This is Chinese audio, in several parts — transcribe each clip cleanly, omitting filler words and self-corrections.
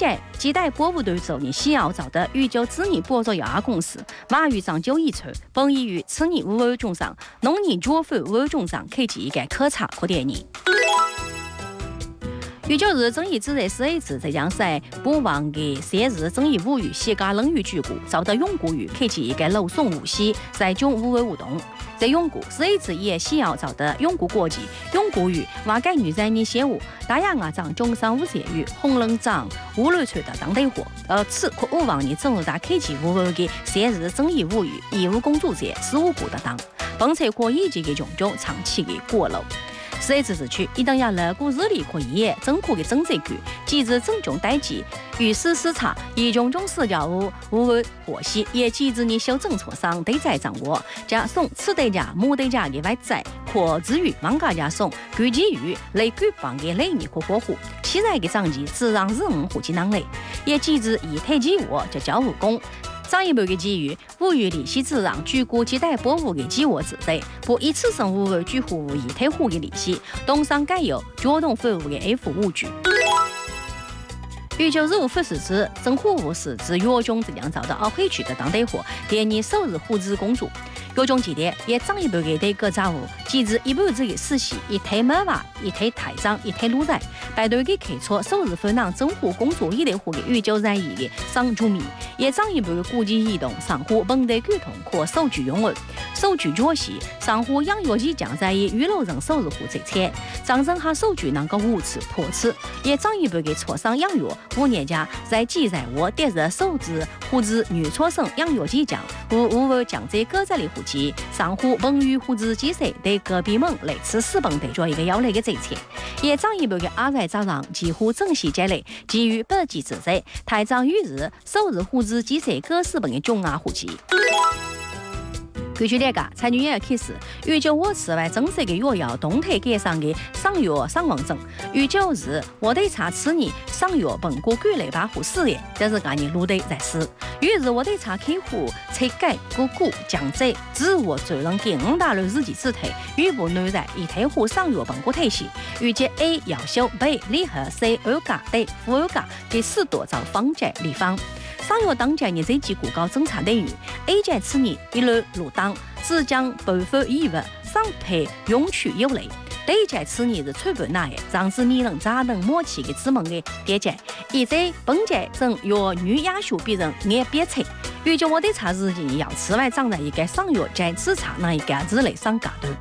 届鸡蛋博物队周年西澳造的宇宙智能播作有限公司马于长9亿村，本已于次年5月中上，农年9月5月中上开启一个考察和电影。19日，争议指责4A字浙江省播放的3日争议舞剧西嘎冷语剧故，遭到拥护于开启一个楼送无锡在中5位活动。在拥护4A字也需要遭到拥护国际，拥护于瓦改女在你写舞，大亚亚长中上5节与红冷长乌雷吹的当地货，此可无望你正大开启5位的3日争议舞剧义务工作者15股的当，本才可以及的种种长期的过漏。4A字自区一定要乐观日历可以政府的政策局机制正中代际，于是视察以种种视角无为获悉，也机制你修正措上对在掌握，加送此对家母对家的外在可至于网家家送，具基于类举办的类你可保护，期待的长期自让人户籍能力，也机制以推机我就教务工。上一辈的基于无语利息自让举国期待保护的计划自责，不以此生无为举户以退户的利息，东上改有主动服务的 F5句。19日5时指，政府务实自药中这样遭到奥黑区的当地货，连年首日户资工作。药中记得也涨一半的对各杂物，机制一半子的实习，一推门娃，一推台长，一推路仔，排队给开错首日分让政府工作一类户的19人亿的上住民，也涨一半的国际移动上户本地沟通可手机用完，手机脚息上户养药机将在以娱乐人首日户最惨，上证下手机能够无次破次，也涨一半的挫伤养药5年家在记在我跌日首日户资女挫伤养药机将无为将这个在里户上户本与户资机设对隔壁门类似私本对着一个要类的这钱，也涨一半的阿外早上几乎整系这类基于本机制在台长于日首日户资机设各私本的中户籍。根据这个，参与也开始，19我此外正式的药要动态改善的上药上网证。19日，我对查此年上药本国规类保护事业，这是个年路队在试。于是我对查客户拆改股股降债自我责任给5大类日记自退，预部内在以退户上药本国退息。预计 A 要修 B 离合 C 2价 D 负2价第4多遭方债立方。上药当家年这几股高侦查内容 ，A 在此年一路入党，只将部分义务上配用取有类。对在此年的吹盘那让子你能咋能默契的资门的叠加，以在本届正由女亚秀别人也别扯。预计我的查日记要此外长在一个上药在自查那一个日内上价段。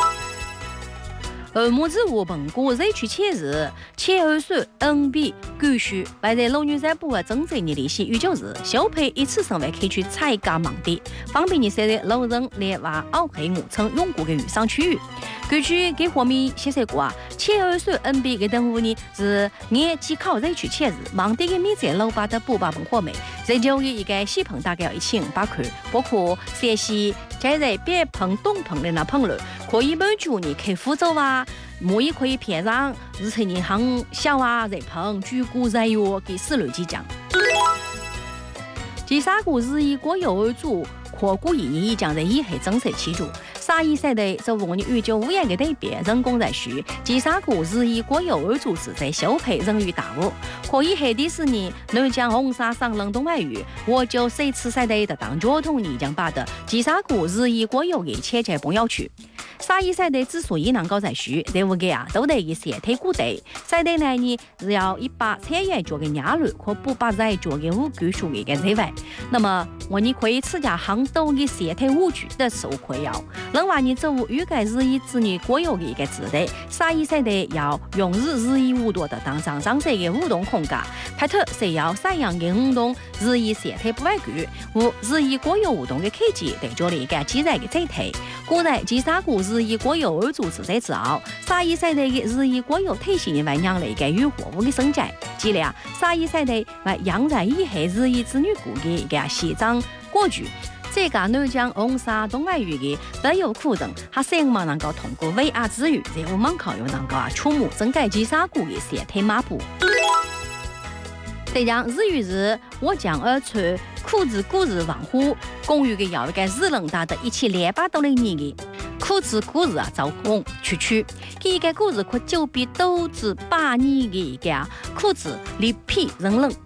目前我本国热区7日72岁 NB 继续外在老女在部的政策年利息19日小配一次成为开区菜价盲点，方便你现在老人列娃奥黑木城用过的预商区域。根据给方面写说过72岁 NB 的等户呢是按机考热区7日盲点的米在老巴的补把本货美，热就一个细棚大概要1500块，包括学习在热别棚东棚的那棚了，可以满足你开福州莫也可以偏让日程银行小热棚举股热药给4类机奖。第3股日以国有为主，扩股已将在以黑政策期住。31岁的这5年19年的对比人工在需，第3股日以国有为主是在消费人与大物，可以黑第4年南江红沙上冷冻外语，我就谁吃赛的当交通你将把的第3股日以国有的切在不要去。31岁的之所以能够在需，这5个都得以先推股的，赛的来呢只要100产业做个压力，可不把在做个5句数的之外，那么我你可以此家杭州的先推5句的受亏要。另外你这预计日以之年国有的一个字的31岁的要用日以5多的当上涨色的互动空间，拍特是要3样的5动日以先推不外句，日以国有互动的科技对做了一个机在的再推。古在第3股日以国有为主之在之后，31岁的日以国有退休的外养了一个与货物的生产，即了31岁的外养在以后日以子女股的一个西藏过去。这个南江红沙东外域的都有可能，他希望能够通过 VR 资源，在我们考虑能够触摸整个第3股的先推马步。这样日与日，我将而出苦子古日王虎，公寓的要一个日能大的1700年的苦子古日造工区，这个古日可就比斗子8年的一个苦子离皮人冷。